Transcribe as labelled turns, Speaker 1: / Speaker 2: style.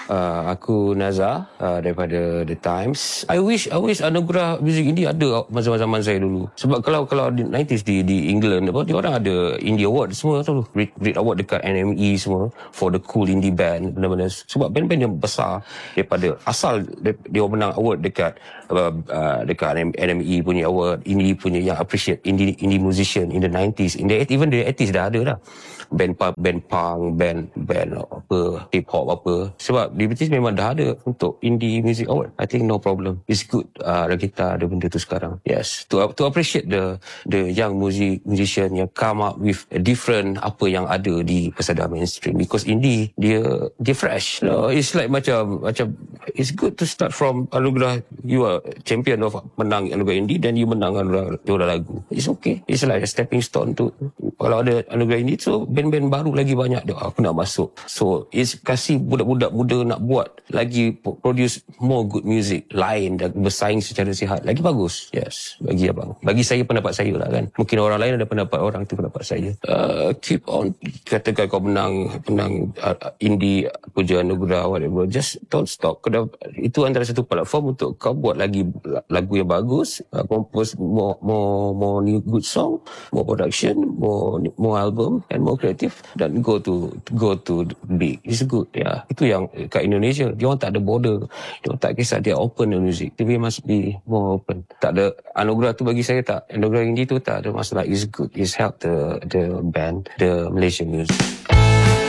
Speaker 1: Aku Nazar daripada The Times. I wish anugerah muzik indie ada zaman-zaman saya dulu. Sebab kalau di 90s di England apa, dia orang ada Indie Award semua tu. Brit Award dekat NME semua for the cool indie band, benda-benda. Sebab band-band yang besar daripada asal dia menang award dekat NME punya award, indie punya yang appreciate indie musician in the 90s, even the 80s dah ada dah. Band punk, band apa, hip hop apa. Sebab di British memang dah ada untuk Indie Music Award. I think no problem. It's good kita ada benda tu sekarang. Yes, to appreciate the young musician yang come up with a different apa yang ada di pesada mainstream, because indie dia fresh. It's like macam it's good to start from anugerah. You are champion of menang anugerah indie, then you menang anugerah juara lagu. It's okay. It's like a stepping stone to, kalau ada anugerah indie, so band-band baru lagi banyak dia aku nak masuk. So it's kasih budak-budak muda nak buat lagi, produce more good music lain dan bersaing secara sihat lagi bagus. Yes, bagi abang, bagi saya, pendapat saya lah kan. Mungkin orang lain ada pendapat orang, tu pendapat saya. Keep on, katakan kau menang indie puja anugerah whatever, just don't stop. Itu antara satu platform untuk kau buat lagi lagu yang bagus, compose more new good song, more production, more album and more creative, dan go to big. It's good. Yeah, itu yang kat Indonesia, dia orang tak ada border, dia orang tak kisah, dia open the music. TV must be more open. Tak ada anugerah tu, bagi saya tak, anugerah indie tu tak ada masalah. It's good. It's help the band, the Malaysian music.